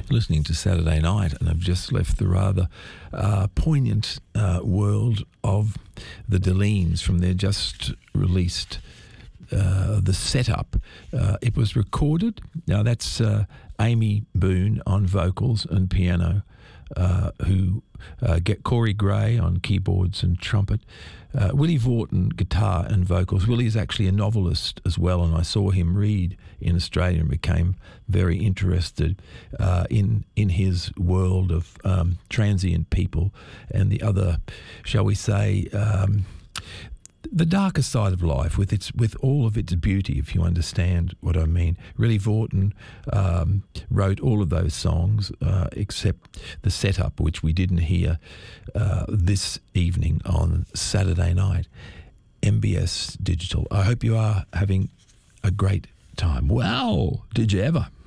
listening to Saturday Night, and I've just left the rather poignant world of the Delines from their just released The Setup. It was recorded. Now that's Amy Boone on vocals and piano, who get Corey Gray on keyboards and trumpet, Willie Vorton guitar and vocals. Willie is actually a novelist as well, and I saw him read in Australia and became very interested in his world of transient people and the other, shall we say, the darker side of life with all of its beauty, if you understand what I mean. Willie Vorton wrote all of those songs except The Setup, which we didn't hear this evening on Saturday Night. MBS Digital. I hope you are having a great time. Wow, did you ever?